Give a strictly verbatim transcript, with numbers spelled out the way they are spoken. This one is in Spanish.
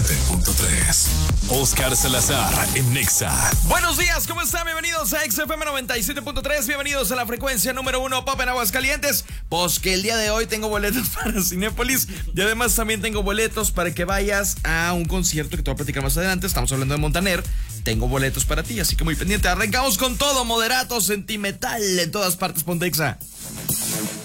siete punto tres. Oscar Salazar en Nexa. Buenos días, ¿cómo están? Bienvenidos a X F M noventa y siete punto tres. Bienvenidos a la frecuencia número uno Pop en Aguascalientes. Pues que el día de hoy tengo boletos para Cinépolis y además también tengo boletos para que vayas a un concierto que te voy a platicar más adelante. Estamos hablando de Montaner. Tengo boletos para ti, así que muy pendiente. Arrancamos con todo, moderato, sentimental en todas partes, Pontexa.